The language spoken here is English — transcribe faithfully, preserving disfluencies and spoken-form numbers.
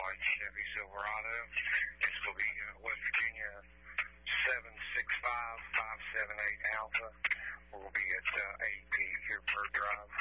white Chevy Silverado. This will be uh, West Virginia seven six five five seven eight Alpha. We'll be at uh, eight P here per drive.